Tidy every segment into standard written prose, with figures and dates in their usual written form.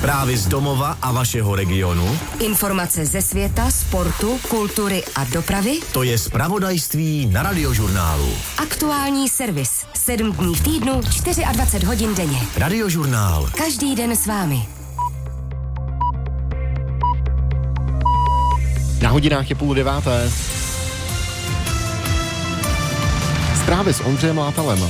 Zprávy z domova a vašeho regionu. Informace ze světa, sportu, kultury a dopravy. To je zpravodajství na Radiožurnálu. Aktuální servis. 7 dní v týdnu, 24 hodin denně. Radiožurnál. Každý den s vámi. Na hodinách je 8:30. Zprávy s Ondřejem Látalem.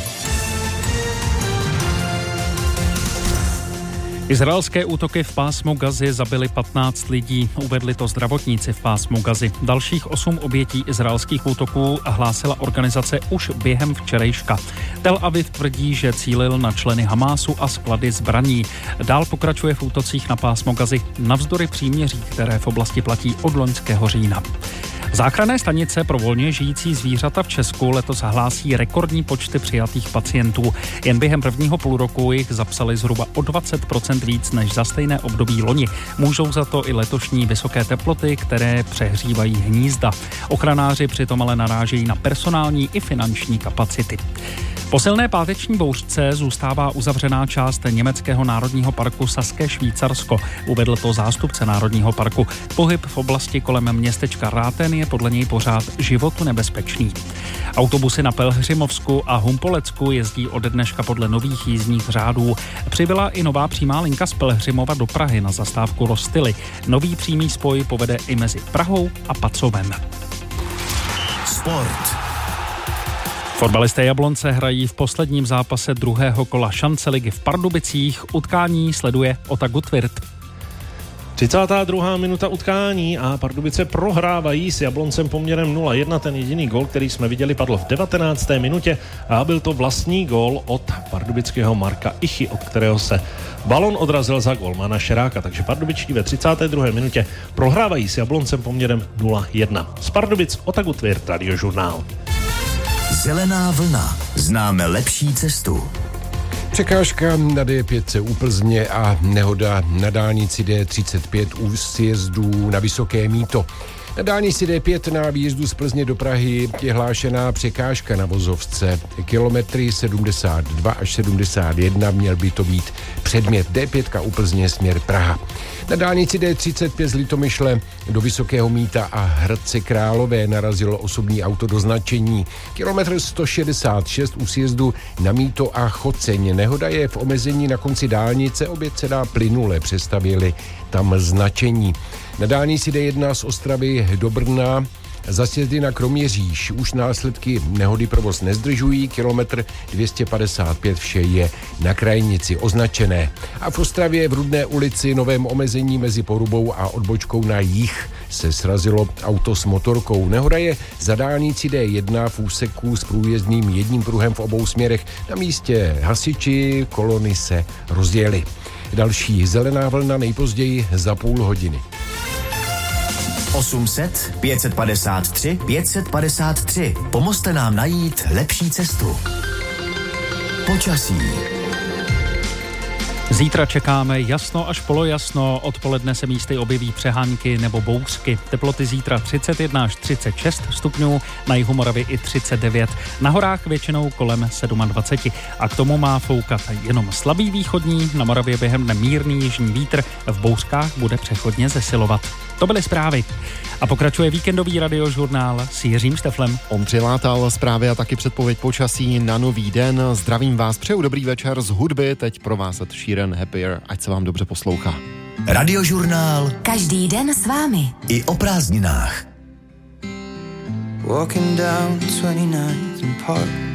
Izraelské útoky v pásmu Gazy zabily 15 lidí, uvedli to zdravotníci v pásmu Gazy. Dalších 8 obětí izraelských útoků hlásila organizace už během včerejška. Tel Aviv tvrdí, že cílil na členy Hamásu a sklady zbraní. Dál pokračuje v útocích na pásmo Gazy navzdory příměří, které v oblasti platí od loňského října. Záchranné stanice pro volně žijící zvířata v Česku letos hlásí rekordní počty přijatých pacientů. Jen během prvního půlroku jich zapsali zhruba o 20% víc než za stejné období loni. Můžou za to i letošní vysoké teploty, které přehřívají hnízda. Ochranáři přitom ale narážejí na personální i finanční kapacity. Po silné páteční bouřce zůstává uzavřená část německého národního parku Saské Švýcarsko, uvedl to zástupce národního parku. Pohyb v oblasti kolem městečka Ráten je podle něj pořád životu nebezpečný. Autobusy na Pelhřimovsku a Humpolecku jezdí ode dneška podle nových jízdních řádů. Přibyla i nová přímá linka z Pelhřimova do Prahy na zastávku Rostily. Nový přímý spoj povede i mezi Prahou a Pacovem. Sport. Fotbalisté Jablonce hrají v posledním zápase druhého kola šance ligy v Pardubicích. Utkání sleduje Ota Gutwirth. 32. minuta utkání a Pardubice prohrávají s Jabloncem poměrem 0-1. Ten jediný gól, který jsme viděli, padl v 19. minutě a byl to vlastní gól od pardubického Marka Ichy, od kterého se balon odrazil za golmana Šeráka. Takže Pardubičtí ve 32. minutě prohrávají s Jabloncem poměrem 0-1. Z Pardubic Ota Gutwirth, Radiožurnál. Zelená vlna. Známe lepší cestu. Překážka na D5 u Plzně a nehoda na dálnici D35 u sjezdů na Vysoké Mýto. Na dálnici D5 na výjezdu z Plzně do Prahy je hlášená překážka na vozovce. Kilometry 72 až 71 měl by to být předmět D5 u Plzně směr Praha. Na dálnici D35 z Litomyšle do Vysokého Mýta a Hradce Králové narazilo osobní auto do značení. Kilometr 166 u sjezdu na Mýto a Choceň. Nehoda je v omezení na konci dálnice, oběť se dá plynule, přestavili tam značení. Na dálnici D1 z Ostravy do Brna za sjezdy na Kroměříž už následky nehody provoz nezdržují, kilometr 255 vše je na krajnici označené. A v Ostravě v Rudné ulici novém omezení mezi Porubou a odbočkou na jih se srazilo auto s motorkou. Nehoda je za dálnici D1 v úseku s průjezdným jedním pruhem v obou směrech. Na místě hasiči kolony se rozjeli. Další zelená vlna nejpozději za půl hodiny. 800 553 553. Pomozte nám najít lepší cestu. Počasí. Zítra čekáme jasno až polojasno, odpoledne se místy objeví přehánky nebo bouřky. Teploty zítra 31 až 36 stupňů, na jihu Moravy i 39, na horách většinou kolem 27. A k tomu má foukat jenom slabý východní, na Moravě během dne mírný jižní vítr, v bouřkách bude přechodně zesilovat. To byly zprávy. A pokračuje víkendový radiožurnál s Jiřím Šteflem. Ondřej Látal, zprávy a taky předpověď počasí na nový den. Zdravím vás, přeju dobrý večer z hudby, teď pro vás Ed Sheeran Happier, ať se vám dobře poslouchá. Radiožurnál. Každý den s vámi. I o prázdninách. Walking down 29th and Park